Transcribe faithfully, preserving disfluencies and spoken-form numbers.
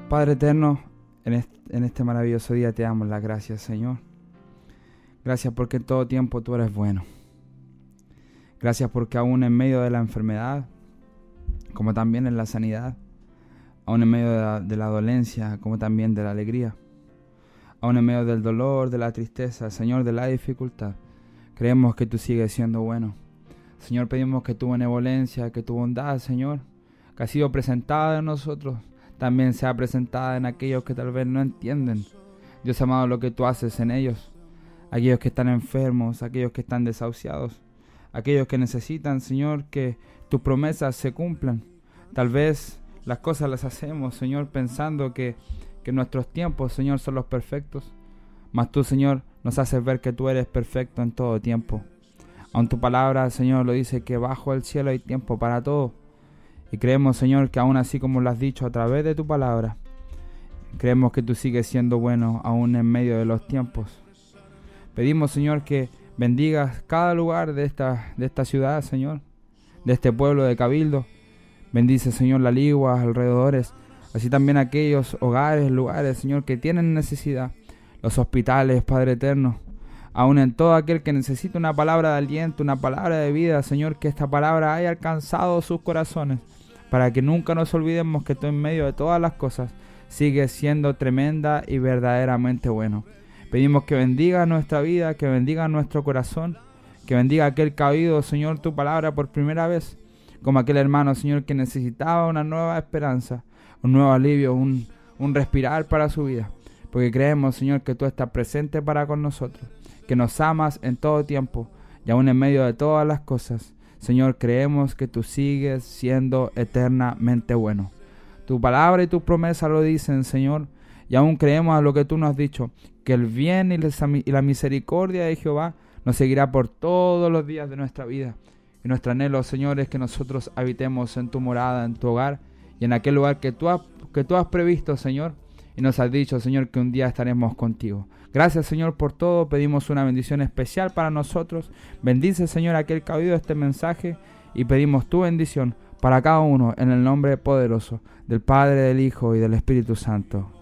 Padre eterno, en este, en este maravilloso día te damos las gracias, Señor. Gracias porque en todo tiempo tú eres bueno. Gracias porque aún en medio de la enfermedad, como también en la sanidad, aún en medio de la, de la dolencia, como también de la alegría, aún en medio del dolor, de la tristeza, Señor, de la dificultad, creemos que tú sigues siendo bueno. Señor, pedimos que tu benevolencia, que tu bondad, Señor, que ha sido presentada en nosotros, también sea presentada en aquellos que tal vez no entienden, Dios amado, lo que tú haces en ellos, aquellos que están enfermos, aquellos que están desahuciados, aquellos que necesitan, Señor, que tus promesas se cumplan. Tal vez las cosas las hacemos, Señor, pensando que, que nuestros tiempos, Señor, son los perfectos, mas tú, Señor, nos haces ver que tú eres perfecto en todo tiempo. Aun tu palabra, Señor, lo dice que bajo el cielo hay tiempo para todo. Y creemos, Señor, que aún así como lo has dicho a través de tu palabra, creemos que tú sigues siendo bueno aún en medio de los tiempos. Pedimos, Señor, que bendigas cada lugar de esta, de esta ciudad, Señor, de este pueblo de Cabildo. Bendice, Señor, la Ligua, alrededores, así también aquellos hogares, lugares, Señor, que tienen necesidad, los hospitales, Padre eterno, aún en todo aquel que necesita una palabra de aliento, una palabra de vida, Señor, que esta palabra haya alcanzado sus corazones, para que nunca nos olvidemos que tú en medio de todas las cosas sigues siendo tremenda y verdaderamente bueno. Pedimos que bendiga nuestra vida, que bendiga nuestro corazón, que bendiga aquel que ha oído, Señor, tu palabra por primera vez, como aquel hermano, Señor, que necesitaba una nueva esperanza, un nuevo alivio, un, un respirar para su vida, porque creemos, Señor, que tú estás presente para con nosotros, que nos amas en todo tiempo y aún en medio de todas las cosas. Señor, creemos que tú sigues siendo eternamente bueno. Tu palabra y tu promesa lo dicen, Señor, y aún creemos a lo que tú nos has dicho, que el bien y la misericordia de Jehová nos seguirá por todos los días de nuestra vida. Y nuestro anhelo, Señor, es que nosotros habitemos en tu morada, en tu hogar y en aquel lugar que tú has, que tú has previsto, Señor, y nos has dicho, Señor, que un día estaremos contigo. Gracias, Señor, por todo. Pedimos una bendición especial para nosotros. Bendice, Señor, aquel que ha oído este mensaje y pedimos tu bendición para cada uno en el nombre poderoso del Padre, del Hijo y del Espíritu Santo.